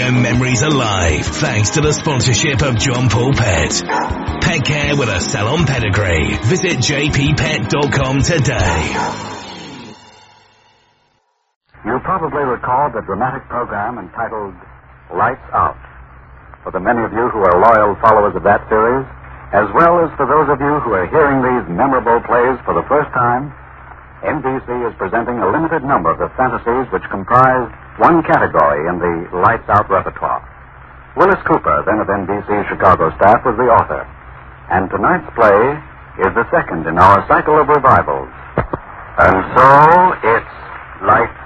radio memories alive thanks to the sponsorship of John Paul Pet. Pet care with a salon pedigree. Visit jppet.com today. You probably recall the dramatic program entitled Lights Out. For the many of you who are loyal followers of that series, as well as for those of you who are hearing these memorable plays for the first time, NBC is presenting a limited number of the fantasies which comprise one category in the Lights Out repertoire. Willis Cooper, then of NBC's Chicago staff, was the author. And tonight's play is the second in our cycle of revivals. And so it's Lights